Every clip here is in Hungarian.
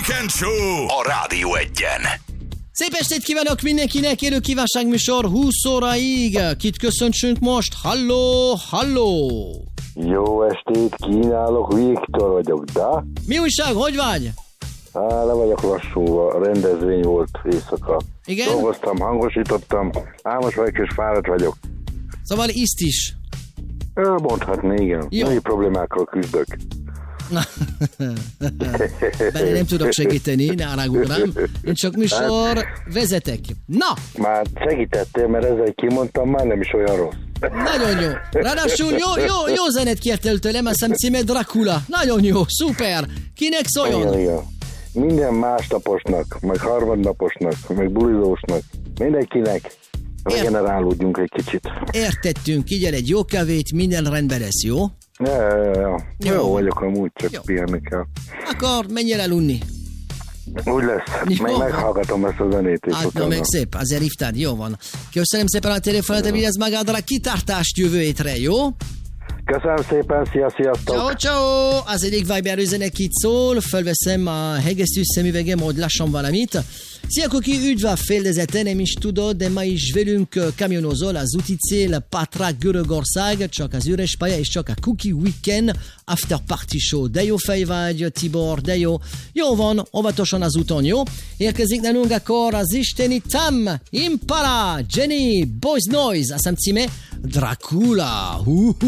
Weekend Show a Rádió Egyen. Szép estét kívánok mindenkinek, élő kívánságműsor 20 óraig. Kit köszöntsünk most? Halló, halló! Jó estét kínálok, Viktor vagyok, de? Mi újság, hogy vagy? Le vagyok lassúva, rendezvény volt éjszaka. Igen? Dolgoztam, hangosítottam, álmos vagyok és fáradt vagyok. Szóval iszt is. Mondhatni, igen. Nagy problémákkal küzdök. Na, bele nem tudok segíteni, ne haragudj rám. Én csak műsor vezetek. Na! Már segítettél, mert ezzel kimondtam, már nem is olyan rossz. Nagyon jó. Ráadásul jó zenét kértél tőlem, a szemcíme Dracula. Nagyon jó, szuper. Kinek szóljon? Igen. Minden másnaposnak, meg harmadnaposnak, meg bulizósnak, mindenkinek regenerálódjunk egy kicsit. Értettünk, így egy jó kávét, minden rendben lesz, jó? Ja. Jó vagyok amúgy, csak jó. pihenni kell. Akkor menjél el unni. Úgy lesz, meg meghallgatom ezt a zenét is utána. Meg szép, azért hívtad, jó van. Köszönöm szépen a telefonát, vigyázz magadra, kitartást jövő hétre, jó? Köszönöm szépen, sziasztok! Ciao! Az egyik Viber üzenet itt szól, felveszem a hegesztő szemüvegem, hogy lassan valamit. Szia Kuki, üdv a félezeten, nem is tudod, de ma is velünk kamionozol az úti cél Patra Görögország, csak az üres pálya és csak a Kuki Weekend After Party Show. De jó fej vagy, Tibor, de jó. Jó van, óvatosan az úton, jó? Érkezik nálunk akkor az isteni Tam, Impala, Jenny, Boys Noise, a szemcíme Dracula.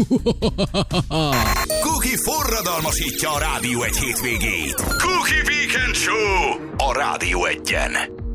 Kuki forradalmasítja a Rádió Egy hétvégét. Kuki Weekend Show a Rádió Egyen.